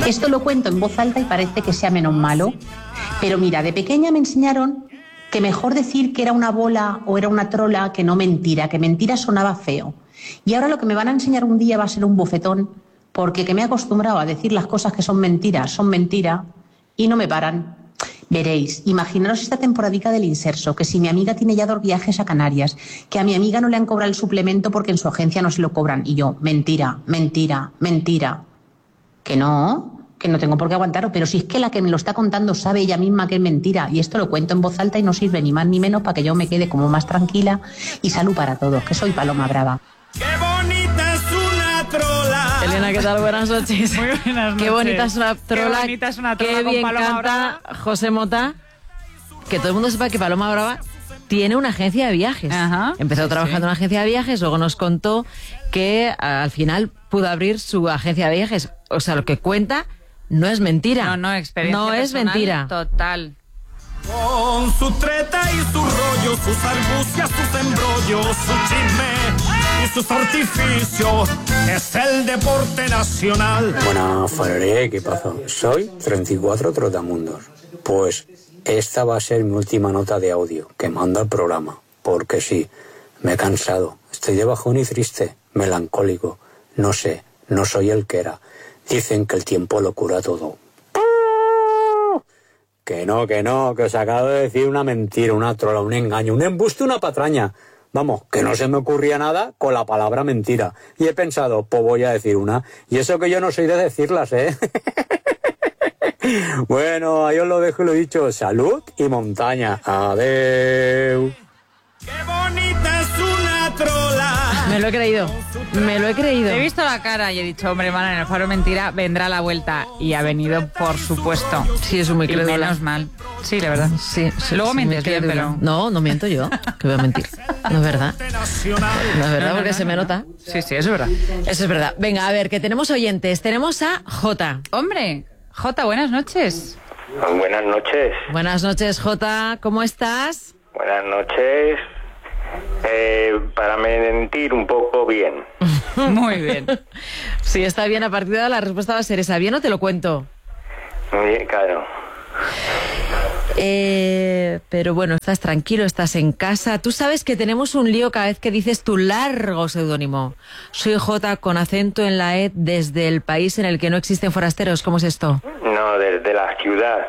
Esto lo cuento en voz alta y parece que sea menos malo, pero mira, de pequeña me enseñaron que mejor decir que era una bola o era una trola que no mentira, que mentira sonaba feo. Y ahora lo que me van a enseñar un día va a ser un bofetón, porque que me he acostumbrado a decir las cosas que son mentira y no me paran. Veréis, imaginaros esta temporadica del Inserso, que si mi amiga tiene ya 2 viajes a Canarias, que a mi amiga no le han cobrado el suplemento porque en su agencia no se lo cobran, y yo, mentira, mentira, mentira. Que no tengo por qué aguantarlo, pero si es que la que me lo está contando sabe ella misma que es mentira, y esto lo cuento en voz alta y no sirve ni más ni menos para que yo me quede como más tranquila, y salud para todos, que soy Paloma Brava. ¡Qué bonita es una trola! Elena, ¿qué tal? Buenas noches. Muy buenas noches. Qué bonita es una trola. Qué bonita es una trola. Qué con bien Paloma canta Brava. José Mota. Que todo el mundo sepa que Paloma Brava tiene una agencia de viajes. Ajá, Empezó sí, trabajando en una agencia de viajes, luego nos contó que al final pudo abrir su agencia de viajes. O sea, lo que cuenta no es mentira. No, experiencia No es personal mentira. Total. Con su treta y su rollo, sus argucias, sus embrollos, su chisme y sus artificios, es el deporte nacional. Buenas, Fareré, ¿qué pasa? Soy 34 Trotamundos. Pues esta va a ser mi última nota de audio que mando al programa, porque sí, me he cansado, estoy de bajón y triste, melancólico, no sé, no soy el que era. Dicen que el tiempo lo cura todo. Que no, que os acabo de decir una mentira, una trola, un engaño, un embuste, una patraña. Vamos, que no se me ocurría nada con la palabra mentira. Y he pensado, pues voy a decir una. Y eso que yo no soy de decirlas, ¿eh? Bueno, ahí os lo dejo y lo dicho. Salud y montaña. Adeu. ¡Qué bonita es una trola! Me lo he creído. Te he visto la cara y he dicho, hombre, man, en el Faro Mentira vendrá la vuelta. Y ha venido, por supuesto. Sí, es muy Y crédula. menos mal. Sí, la verdad. Sí, Luego muy mientes bien, crédula. pero... No miento yo. Que voy a mentir. No es verdad. No es verdad, porque se me nota. Sí, eso es verdad. Eso es verdad. Venga, a ver, que tenemos oyentes. Tenemos a Jota. Hombre, Jota, buenas noches. Buenas noches. Buenas noches, Jota. ¿Cómo estás? Buenas noches. Para mentir un poco bien. Muy bien. Si está bien, a partir de ahora la respuesta va a ser esa. ¿Bien o te lo cuento? Bien, claro. Pero bueno, estás tranquilo, estás en casa. Tú sabes que tenemos un lío cada vez que dices tu largo seudónimo. Soy Jota con acento en la E desde el país en el que no existen forasteros. ¿Cómo es esto? No, desde la ciudad.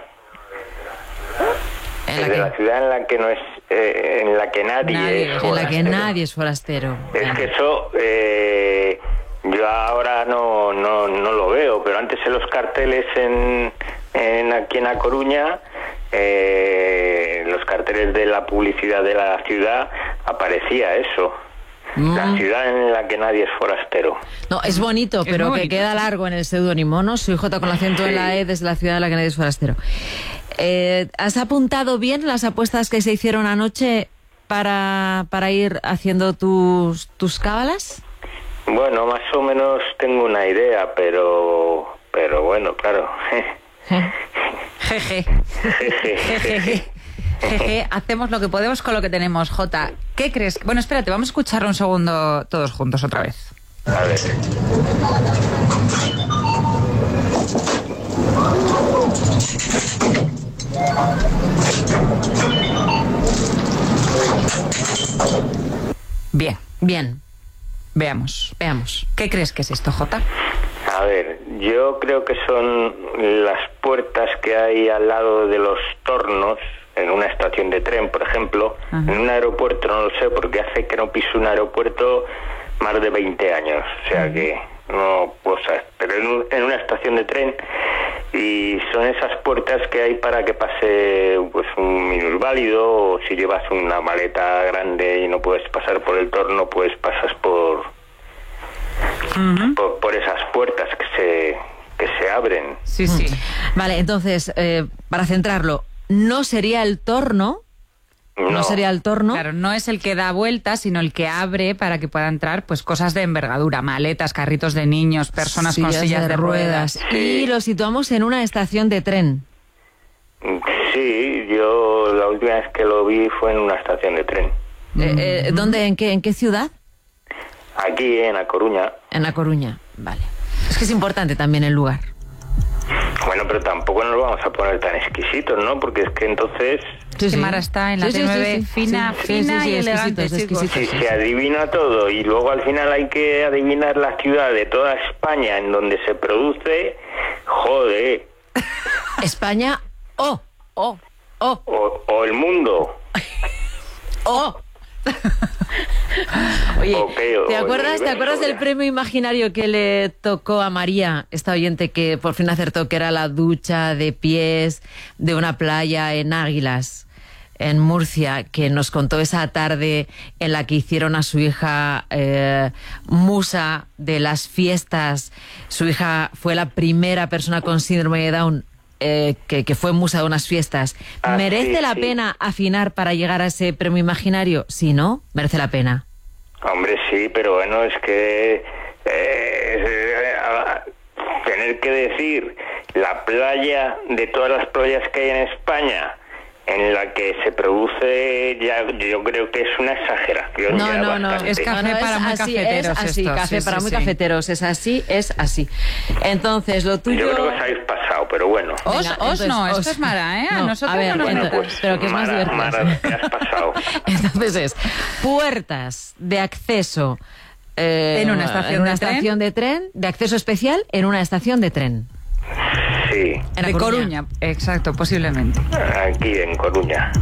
Desde la ciudad en la que no es, en la que nadie es en la que forastero. nadie es forastero. Es que eso yo ahora no lo veo, pero antes en los carteles aquí en A Coruña, los carteles de la publicidad de la ciudad aparecía eso. La ciudad en la que nadie es forastero. No, es bonito, pero muy que bonito. queda largo en el seudónimo, ¿no? Soy Jota con acento en la E desde la ciudad en la que nadie es forastero. ¿Has apuntado bien las apuestas que se hicieron anoche para ir haciendo tus cábalas? Bueno, más o menos tengo una idea, pero bueno, claro. Jeje. Jeje, hacemos lo que podemos con lo que tenemos, Jota. ¿Qué crees? Bueno, espérate, vamos a escucharlo un segundo todos juntos otra vez. A ver. Bien, Bien, veamos. ¿Qué crees que es esto, Jota? A ver, yo creo que son las puertas que hay al lado de los tornos, en una estación de tren, por ejemplo. Ajá. En un aeropuerto no lo sé, porque hace que no piso un aeropuerto más de 20 años, o sea que no puedo saber. Pero en una estación de tren, y son esas puertas que hay para que pase pues un minusválido, o si llevas una maleta grande y no puedes pasar por el torno, pues pasas por esas puertas que se abren. Sí, sí. Vale, entonces, para centrarlo, ¿no sería el torno? No sería el torno. Claro, no es el que da vueltas, sino el que abre para que pueda entrar pues cosas de envergadura, maletas, carritos de niños, personas con sillas de ruedas. Y lo situamos en una estación de tren. Sí, yo la última vez que lo vi fue en una estación de tren. ¿Dónde? ¿En qué ciudad? Aquí en A Coruña. En La Coruña, vale. Es que es importante también el lugar. pero tampoco nos vamos a poner tan exquisitos, ¿no? Porque es que entonces... Sí, Mara está en la T9 fina y elegante, chicos. Si se adivina todo y luego al final hay que adivinar la ciudad de toda España en donde se produce, joder. España o O el mundo. Oye, Okay, ¿te acuerdas del ya. premio imaginario que le tocó a María, esta oyente que por fin acertó que era la ducha de pies de una playa en Águilas, en Murcia, que nos contó esa tarde en la que hicieron a su hija musa de las fiestas? Su hija fue la primera persona con síndrome de Down que fue musa de unas fiestas. ¿Merece sí, la pena afinar para llegar a ese premio imaginario? Si no, merece la pena. Hombre, sí, pero bueno, es que tener que decir la playa de todas las playas que hay en España en la que se produce, ya yo creo que es una exageración. No, es café para muy cafeteros. Es así, esto. café para muy cafeteros, es así. Entonces, lo tuyo... Yo creo que os habéis pasado, pero bueno. Esto es Mara, ¿eh? A nosotros a ver, no nos entonces, metas. pero que es más Mara, divertido. Mara, te has pasado. Entonces es puertas de acceso en una estación de tren, de acceso especial en una estación de tren. Sí, En De Coruña, exacto, posiblemente. aquí en Coruña.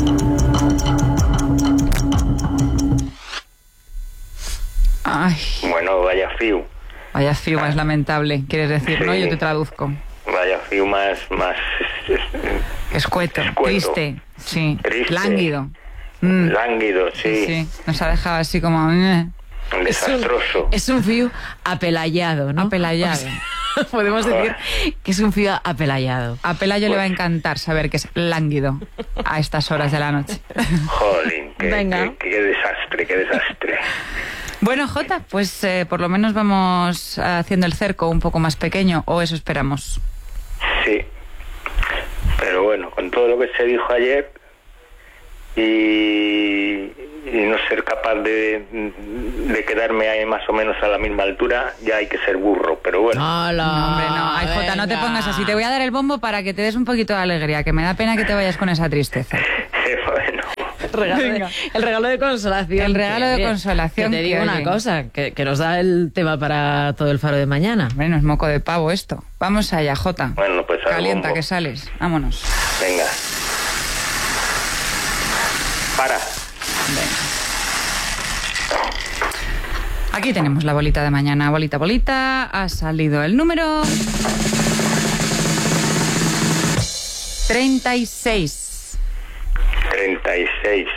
Ay, Bueno, vaya fiu. vaya fiu más lamentable, quieres decir, ¿no? Sí. Yo te traduzco. Vaya fiu más Escueto, triste, sí. Triste. Lánguido. lánguido, sí. Sí, nos ha dejado así como... Desastroso. Es un fío apelayado, ¿no? Apelayado. O sea, podemos decir que es un fío apelayado. A Pelayo le va a encantar saber que es lánguido a estas horas de la noche. Jolín, Venga. qué desastre, qué desastre. Bueno, Jota, pues por lo menos vamos haciendo el cerco un poco más pequeño, o eso esperamos. Sí. Pero bueno, con todo lo que se dijo ayer y no ser capaz de quedarme ahí más o menos a la misma altura, ya hay que ser burro, pero bueno. ¡Hala! Hombre, no. Ay, Jota, no te pongas así. Te voy a dar el bombo para que te des un poquito de alegría, que me da pena que te vayas con esa tristeza. Bueno. El regalo de consolación. El regalo de consolación. Que te digo una cosa, que nos da el tema para todo el faro de mañana. Bueno, es moco de pavo esto. Vamos allá, Jota. Bueno, pues al Calienta, bombo. que sales. Vámonos. Venga. Para. Aquí tenemos la bolita de mañana. Bolita, bolita. Ha salido el número 36. 36.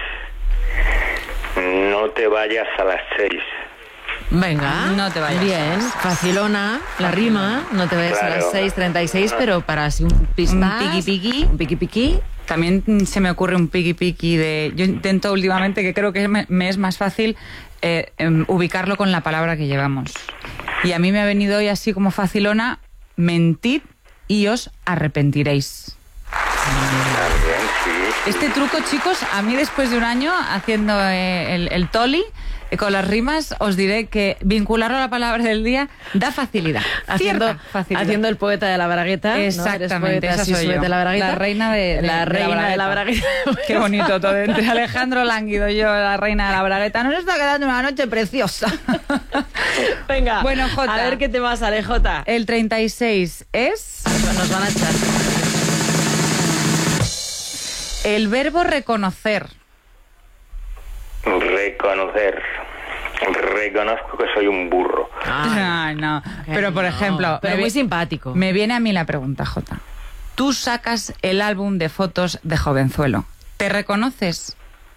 No te vayas a las 6. Venga, No te vayas. Bien, facilona, la rima, no te vayas a Claro. las 6:36, pero para así un pispás, Un piqui-piqui. un piqui-piqui. También se me ocurre un piqui-piqui de... Yo intento últimamente, que creo que me es más fácil ubicarlo con la palabra que llevamos. Y a mí me ha venido hoy así como facilona: mentid y os arrepentiréis. También, sí. Este truco, chicos, a mí después de un año haciendo el toli, con las rimas, os diré que vincularlo a la palabra del día da facilidad. Cierta facilidad. Haciendo el poeta de la Bragueta. ¿no? Eres Exactamente, poeta, esa sí, soy yo. de la Bragueta. La reina de la reina de la Bragueta. Bragueta. Qué bonito todo. Entre Alejandro Lánguido y yo, la reina de la Bragueta. Nos está quedando una noche preciosa. Venga, Bueno, Jota. a ver qué te más sale, Jota. El 36 es Nos van a echar. el verbo reconocer. Reconocer. Reconozco que soy un burro. Ah, no. Pero, por ejemplo... Pero me muy vi- simpático. Me viene a mí la pregunta, Jota. Tú sacas el álbum de fotos de jovenzuelo. ¿Te reconoces?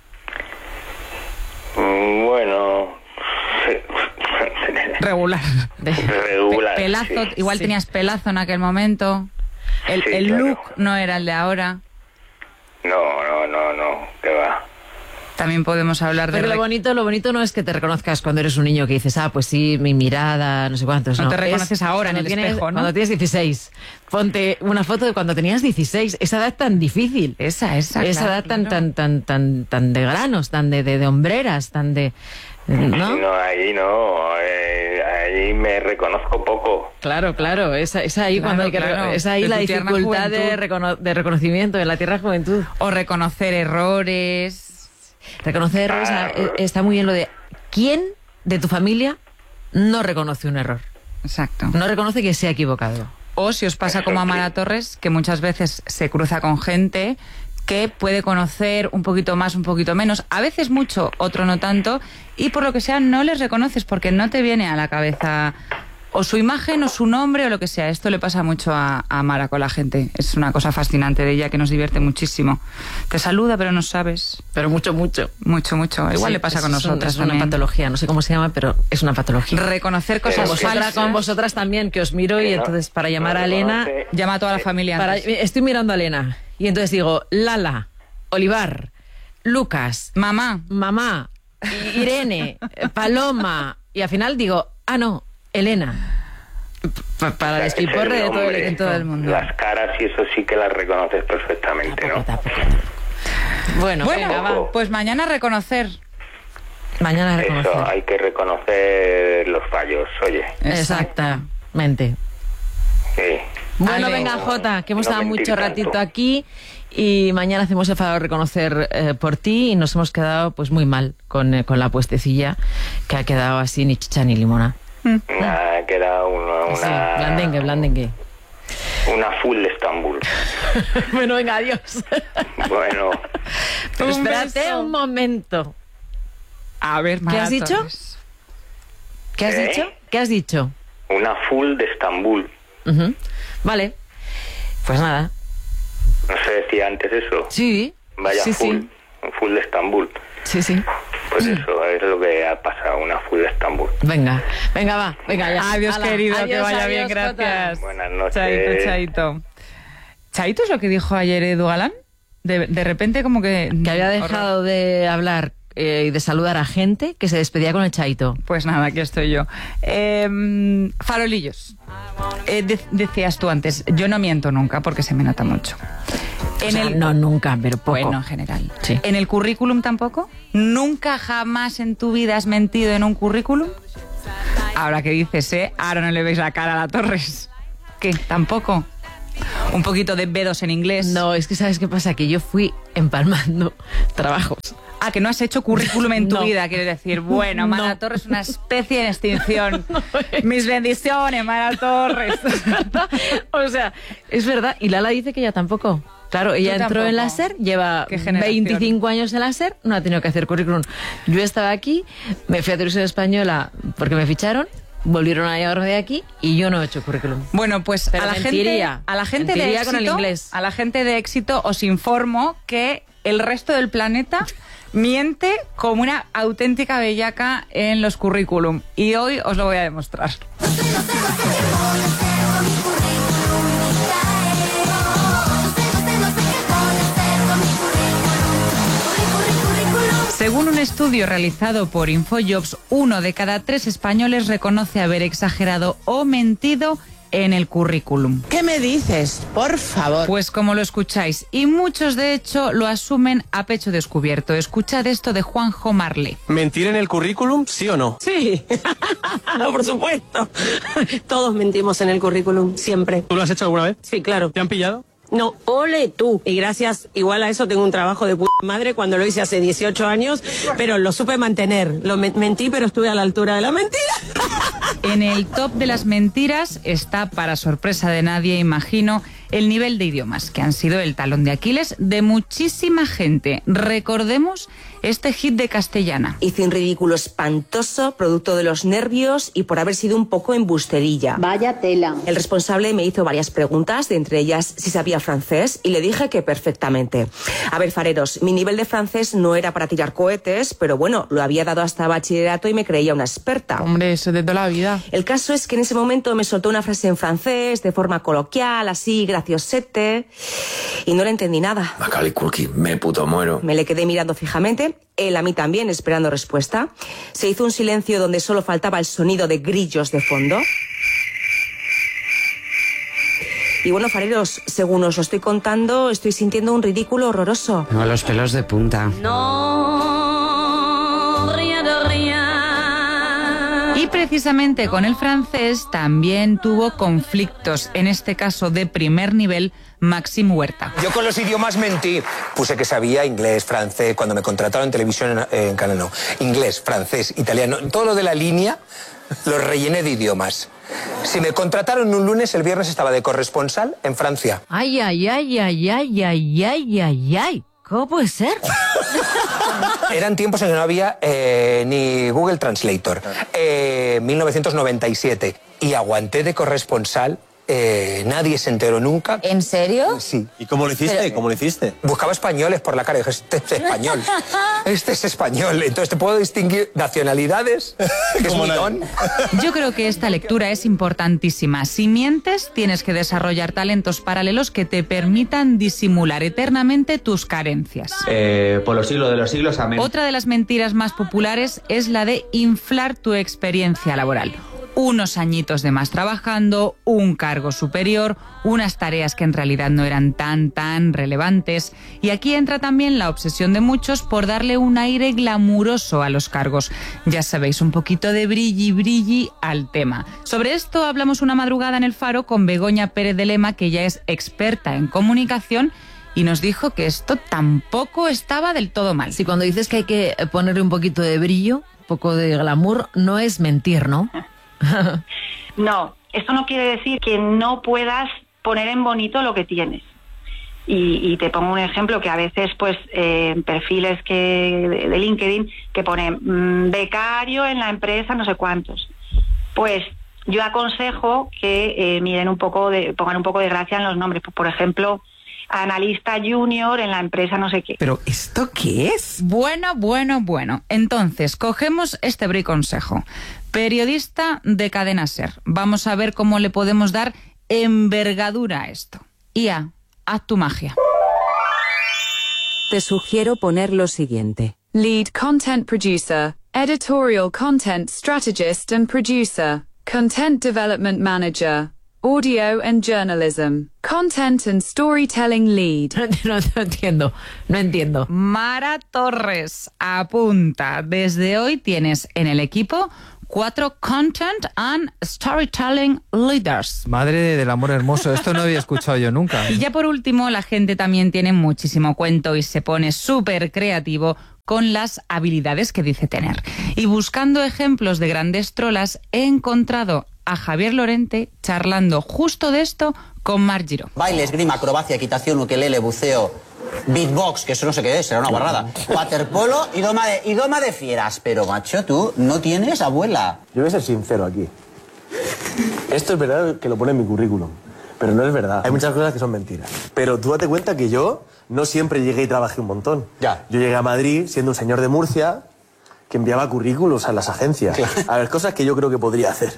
Bueno. Regular. Regular. Pelazo, sí. igual Sí. tenías pelazo en aquel momento. El Sí, claro. look no era el de ahora. No, que va. También podemos hablar de... Pero lo bonito no es que te reconozcas cuando eres un niño que dices, pues sí, mi mirada, no sé cuántos. No te Es reconoces ahora en cuando el espejo, ¿no? Cuando tienes 16. Ponte una foto de cuando tenías 16. Esa edad tan difícil. Esa, Esa claro, edad tan claro. tan de granos, tan de hombreras, tan de... ¿no? No, ahí no. Ahí ahí me reconozco poco. Claro, es ahí Claro, cuando hay que claro. es ahí De la tu tierna dificultad de, juventud. de reconocimiento en la tierna juventud. O reconocer errores. Reconocer errores, está muy bien lo de ¿quién de tu familia no reconoce un error? Exacto. No reconoce que se ha equivocado. O si os pasa como a Mara Torres, que muchas veces se cruza con gente que puede conocer un poquito más, un poquito menos, a veces mucho, otro no tanto, y por lo que sea no les reconoces porque no te viene a la cabeza o su imagen o su nombre o lo que sea. Esto le pasa mucho a Mara con la gente. Es una cosa fascinante de ella que nos divierte muchísimo. Te saluda pero no sabes. Pero mucho. Mucho. Igual Sí, le pasa con es nosotras es una también. patología, no sé cómo se llama, pero es una patología. Reconocer cosas falsas. Con vosotras también, que os miro y Sí, ¿no? entonces para llamar No a Elena... reconoce. Llama a toda la familia antes. Estoy mirando a Elena y entonces digo, Lala, Olivar, Lucas, Mamá. mamá, Irene, Paloma, y al final digo, no, Elena. Para O sea, despiporre es el de todo nombre, en todo el mundo. Las caras y eso sí que las reconoces perfectamente, ¿no? Tampoco. Bueno, venga, va. Pues mañana reconocer. Mañana Eso, reconocer. hay que reconocer los fallos, oye. Exactamente. Sí. Bueno, Ale. venga, Jota, que hemos No estado mentir mucho tanto. ratito aquí y mañana hacemos el favor de reconocer por ti y nos hemos quedado pues muy mal con la puestecilla que ha quedado así ni chicha ni limona. Ha quedado Sí, blandengue. una full de Estambul. Bueno, venga, adiós. Bueno, Pero Un espérate beso. un momento. A ver, Mara has dicho? Torres. ¿Qué has ¿Eh? dicho? ¿Qué has dicho? una full de Estambul. Ujú. Vale. Pues nada. ¿No se decía antes eso? Sí. Vaya sí, full, un full de Estambul. Sí, sí. Pues eso es lo que ha pasado, una full de Estambul. Venga, va. Venga, ya. Adiós, Hala, querido, que adiós, vaya bien, Jota. gracias. Buenas noches. Chaito. ¿Chaito es lo que dijo ayer Edu Galán? De repente como que... Que había dejado de hablar y de saludar a gente que se despedía con el chaito. Pues nada, aquí estoy yo. Farolillos. Decías tú antes, yo no miento nunca porque se me nota mucho. No, nunca, pero poco. Bueno, en general. Sí. ¿En el currículum tampoco? ¿Nunca jamás en tu vida has mentido en un currículum? Ahora que dices, ahora no le veis la cara a la Torres. ¿Qué? ¿Tampoco? Un poquito de B2 en inglés. No, es que ¿sabes qué pasa? Que yo fui empalmando trabajos. Ah, que no has hecho currículum en tu No. vida, quiero decir. Bueno, Mara No. Torres es una especie en extinción. Mis bendiciones, Mara Torres. O sea, es verdad. Y Lala dice que ella tampoco. Claro, ella Tú entró en la tampoco. SER, lleva Qué generación. 25 años en la SER, no ha tenido que hacer currículum. Yo estaba aquí, me fui a Televisión Española porque me ficharon, volvieron a llamarme de aquí y yo no he hecho currículum. Bueno, pues Pero a la mentiría. gente de Mentiría éxito, con el inglés. a la gente de éxito os informo que el resto del planeta miente como una auténtica bellaca en los currículum y hoy os lo voy a demostrar. Según un estudio realizado por Infojobs, 1 de cada 3 españoles reconoce haber exagerado o mentido en el currículum. ¿Qué me dices? Por favor. Pues como lo escucháis, y muchos de hecho lo asumen a pecho descubierto. Escuchad esto de Juanjo Marle. ¿Mentir en el currículum, sí o no? Sí, por supuesto. Todos mentimos en el currículum, siempre. ¿Tú lo has hecho alguna vez? Sí, claro. ¿Te han pillado? No, ole tú. Y gracias, igual a eso tengo un trabajo de puta madre cuando lo hice hace 18 años, pero lo supe mantener. Mentí, pero estuve a la altura de la mentira. En el top de las mentiras está, para sorpresa de nadie, imagino, el nivel de idiomas, que han sido el talón de Aquiles de muchísima gente. Recordemos este hit de castellana. Hice un ridículo espantoso, producto de los nervios y por haber sido un poco embusterilla. Vaya tela. El responsable me hizo varias preguntas, de entre ellas si sabía francés, y le dije que perfectamente. A ver, fareros, mi nivel de francés no era para tirar cohetes, pero bueno, lo había dado hasta bachillerato y me creía una experta. Hombre, eso de toda la vida. El caso es que en ese momento me soltó una frase en francés, de forma coloquial, así, graciosete, y no le entendí nada. Macaulay Culkin, me puto muero. Me le quedé mirando fijamente, él a mí también, esperando respuesta. Se hizo un silencio donde solo faltaba el sonido de grillos de fondo. Y bueno, fareros, según os lo estoy contando, estoy sintiendo un ridículo horroroso. Tengo los pelos de punta. Y precisamente con el francés también tuvo conflictos, en este caso de primer nivel, Maxim Huerta. Yo con los idiomas mentí. Puse que sabía inglés, francés, cuando me contrataron en televisión en Canal No. Inglés, francés, italiano, todo lo de la línea lo rellené de idiomas. Si me contrataron un lunes, el viernes estaba de corresponsal en Francia. Ay, ay, ay, ay, ay, ay, ay, ay, ay. ¿Cómo puede ser? Eran tiempos en que no había ni Google Translator. 1997. Y aguanté de corresponsal. Nadie se enteró nunca. ¿En serio? Sí. ¿Y cómo lo hiciste? Pero... ¿Cómo lo hiciste? Buscaba españoles por la cara y dije, este es español. Este es español. Entonces te puedo distinguir nacionalidades. Que es mi don. Yo creo que esta lectura es importantísima. Si mientes, tienes que desarrollar talentos paralelos que te permitan disimular eternamente tus carencias. Por los siglos de los siglos, amén. Otra de las mentiras más populares es la de inflar tu experiencia laboral. Unos añitos de más trabajando, un cargo superior, unas tareas que en realidad no eran tan relevantes. Y aquí entra también la obsesión de muchos por darle un aire glamuroso a los cargos. Ya sabéis, un poquito de brilli al tema. Sobre esto hablamos una madrugada en El Faro con Begoña Pérez de Lema, que ya es experta en comunicación, y nos dijo que esto tampoco estaba del todo mal. Sí, cuando dices que hay que ponerle un poquito de brillo, un poco de glamour, no es mentir, ¿no? No, esto no quiere decir que no puedas poner en bonito lo que tienes. Y te pongo un ejemplo que a veces, pues, perfiles de LinkedIn que ponen becario en la empresa no sé cuántos. Pues yo aconsejo que pongan un poco de gracia en los nombres. Por ejemplo, analista junior en la empresa no sé qué. ¿Pero esto qué es? Bueno. Entonces, cogemos este briconsejo. Periodista de Cadena SER. Vamos a ver cómo le podemos dar envergadura a esto. IA, haz tu magia. Te sugiero poner lo siguiente. Lead Content Producer, Editorial Content Strategist and Producer, Content Development Manager, Audio and Journalism, Content and Storytelling Lead. No entiendo. Mara Torres, apunta. Desde hoy tienes en el equipo 4 Content and Storytelling Leaders. Madre del amor hermoso, esto no había escuchado yo nunca. Y ya por último, la gente también tiene muchísimo cuento y se pone súper creativo con las habilidades que dice tener. Y buscando ejemplos de grandes trolas, he encontrado a Javier Lorente charlando justo de esto con Marc Giró. Baile, esgrima, acrobacia, equitación, ukelele, buceo, beatbox, que eso no sé qué es, será una guarrada. Waterpolo y doma de fieras. Pero, macho, tú no tienes abuela. Yo voy a ser sincero aquí. Esto es verdad que lo pone en mi currículum, pero no es verdad. Hay muchas cosas que son mentiras. Pero tú date cuenta que yo no siempre llegué y trabajé un montón. Ya. Yo llegué a Madrid siendo un señor de Murcia que enviaba currículos a las agencias. Claro. A ver, cosas que yo creo que podría hacer.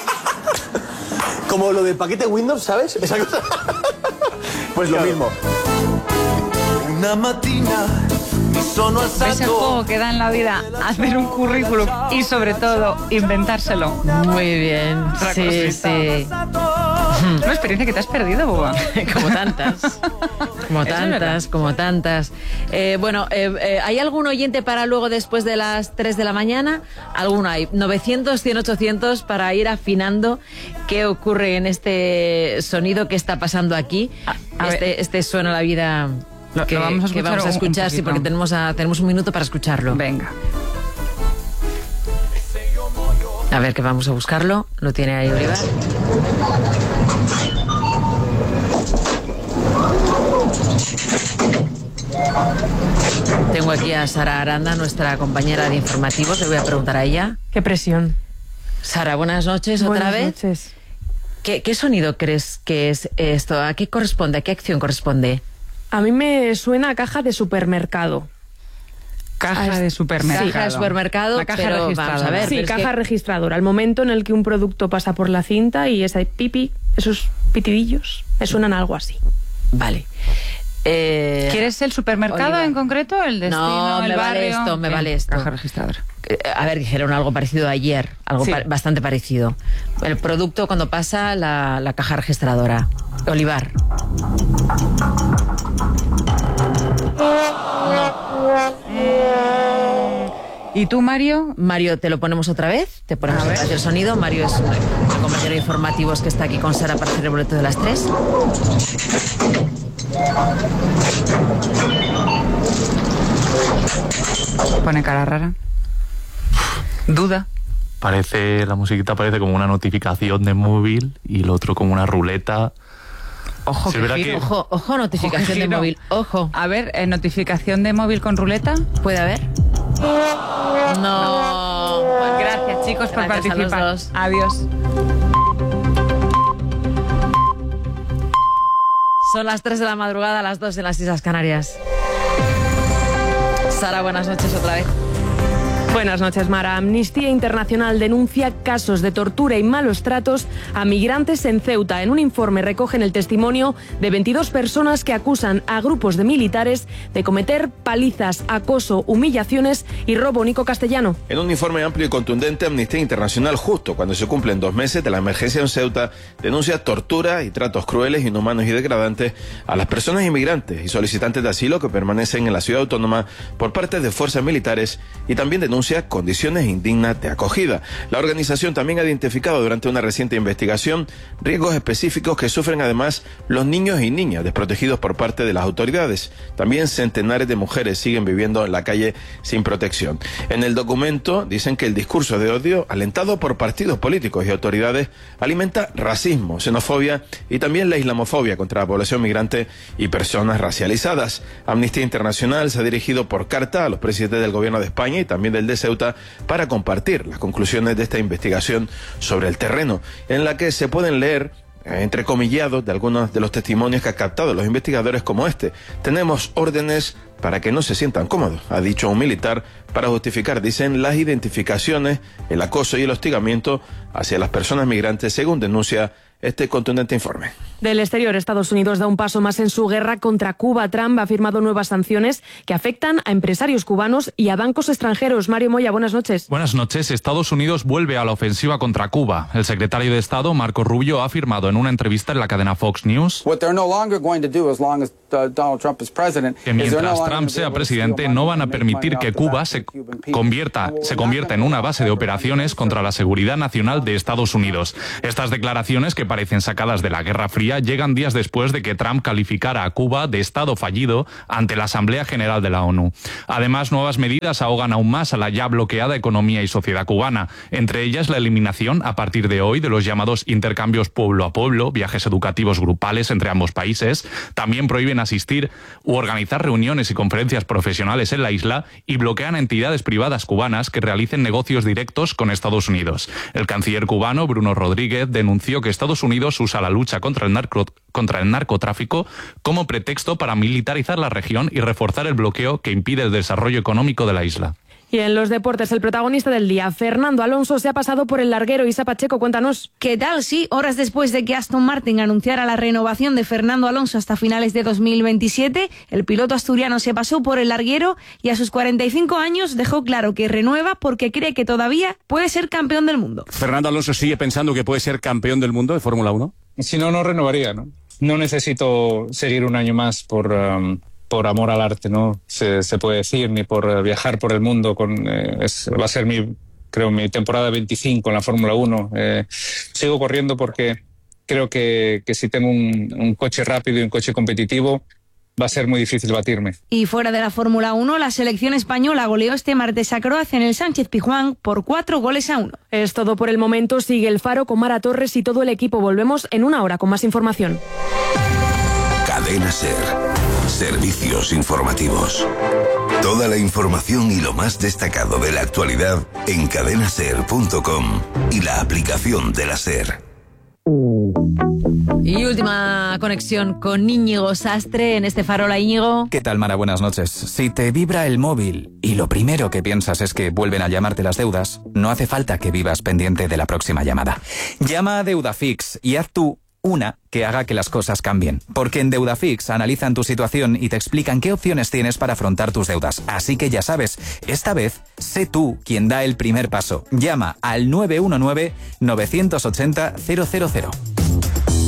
Como lo del paquete Windows, ¿sabes? Esa cosa. Pues lo mismo. Una matina mi sono ¿Ves el juego que da en la vida? Hacer un currículum y sobre todo inventárselo. Muy bien. Sí. Una experiencia que te has perdido, Boba. Como tantas. ¿Hay algún oyente para luego después de las 3 de la mañana? Alguno hay. 900, 100, 800 para ir afinando qué ocurre en este sonido que está pasando aquí. Este suena la vida que vamos a escuchar, sí, porque tenemos un minuto para escucharlo. Venga. A ver, que vamos a buscarlo. Lo tiene ahí Olivar. Tengo aquí a Sara Aranda, nuestra compañera de informativos. Le voy a preguntar a ella. Qué presión. Sara, buenas noches otra vez. Buenas noches. ¿Qué sonido crees que es esto? ¿A qué corresponde? ¿A qué acción corresponde? A mí me suena a caja de supermercado. Caja de supermercado. Sí, caja de supermercado, la caja pero registradora. vamos a ver. Sí, caja registradora. El momento en el que un producto pasa por la cinta y ese pipi, esos pitidillos, me suenan algo así. Vale. ¿Quieres el supermercado Oliva en concreto? ¿El destino, el barrio? Me vale esto. Caja registradora. A ver, dijeron algo parecido ayer, algo bastante parecido. El producto cuando pasa la caja registradora. Olivar. ¿Y tú, Mario? Mario, te lo ponemos otra vez. Te ponemos otra vez el sonido. Mario es un compañero de informativos que está aquí con Sara para hacer el boleto de las 3. Pone cara rara. Duda. La musiquita parece como una notificación de móvil y el otro como una ruleta. Ojo, Ojo, notificación de móvil. Ojo. A ver, ¿notificación de móvil con ruleta? ¿Puede haber? No. Gracias, chicos, por participar. A los dos. Adiós. Son las 3 de la madrugada, las 2 en las Islas Canarias. Sara, buenas noches otra vez. Buenas noches, Mara. Amnistía Internacional denuncia casos de tortura y malos tratos a migrantes en Ceuta. En un informe recogen el testimonio de 22 personas que acusan a grupos de militares de cometer palizas, acoso, humillaciones y robo. Nico Castellano. En un informe amplio y contundente, Amnistía Internacional, justo cuando se cumplen 2 meses de la emergencia en Ceuta, denuncia tortura y tratos crueles, inhumanos y degradantes a las personas inmigrantes y solicitantes de asilo que permanecen en la ciudad autónoma por parte de fuerzas militares, y también denuncia condiciones indignas de acogida. La organización también ha identificado durante una reciente investigación riesgos específicos que sufren además los niños y niñas desprotegidos por parte de las autoridades. También centenares de mujeres siguen viviendo en la calle sin protección. En el documento dicen que el discurso de odio, alentado por partidos políticos y autoridades, alimenta racismo, xenofobia y también la islamofobia contra la población migrante y personas racializadas. Amnistía Internacional se ha dirigido por carta a los presidentes del gobierno de España y también del de Ceuta para compartir las conclusiones de esta investigación sobre el terreno, en la que se pueden leer entrecomillados de algunos de los testimonios que ha captado los investigadores, como este. Tenemos órdenes para que no se sientan cómodos, ha dicho un militar, para justificar, dicen, las identificaciones, el acoso y el hostigamiento hacia las personas migrantes, según denuncia este contundente informe. Del exterior, Estados Unidos da un paso más en su guerra contra Cuba. Trump ha firmado nuevas sanciones que afectan a empresarios cubanos y a bancos extranjeros. Mario Moya, buenas noches. Buenas noches. Estados Unidos vuelve a la ofensiva contra Cuba. El secretario de Estado, Marco Rubio, ha afirmado en una entrevista en la cadena Fox News que mientras Trump sea presidente no van a permitir que Cuba se convierta en una base de operaciones contra la seguridad nacional de Estados Unidos. Estas declaraciones, que parecen sacadas de la Guerra Fría, llegan días después de que Trump calificara a Cuba de Estado fallido ante la Asamblea General de la ONU. Además, nuevas medidas ahogan aún más a la ya bloqueada economía y sociedad cubana, entre ellas la eliminación a partir de hoy de los llamados intercambios pueblo a pueblo, viajes educativos grupales entre ambos países. También prohíben asistir u organizar reuniones y conferencias profesionales en la isla y bloquean a entidades privadas cubanas que realicen negocios directos con Estados Unidos. El canciller cubano, Bruno Rodríguez, denunció que Estados Unidos usa la lucha contra el narcotráfico como pretexto para militarizar la región y reforzar el bloqueo que impide el desarrollo económico de la isla. Y en los deportes, el protagonista del día, Fernando Alonso, se ha pasado por el larguero. Isa Pacheco, cuéntanos. ¿Qué tal? Sí, horas después de que Aston Martin anunciara la renovación de Fernando Alonso hasta finales de 2027, el piloto asturiano se pasó por el larguero y a sus 45 años dejó claro que renueva porque cree que todavía puede ser campeón del mundo. ¿Fernando Alonso sigue pensando que puede ser campeón del mundo de Fórmula 1? Si no, no renovaría, ¿no? No necesito seguir un año más por amor al arte, ¿no? Se puede decir, ni por viajar por el mundo. Va a ser mi temporada 25 en la Fórmula 1. Sigo corriendo porque creo que si tengo un coche rápido y un coche competitivo, va a ser muy difícil batirme. Y fuera de la Fórmula 1, la selección española goleó este martes a Croacia en el Sánchez-Pizjuán por 4-1. Es todo por el momento. Sigue El Faro con Mara Torres y todo el equipo. Volvemos en una hora con más información. Cadena SER. Servicios informativos. Toda la información y lo más destacado de la actualidad en cadenaser.com y la aplicación de la SER. Y última conexión con Íñigo Sastre en este Farola. Íñigo. ¿Qué tal, Mara? Buenas noches. Si te vibra el móvil y lo primero que piensas es que vuelven a llamarte las deudas, no hace falta que vivas pendiente de la próxima llamada. Llama a Deudafix y haz tú una que haga que las cosas cambien. Porque en Deudafix analizan tu situación y te explican qué opciones tienes para afrontar tus deudas. Así que ya sabes, esta vez sé tú quien da el primer paso. Llama al 919-980-000.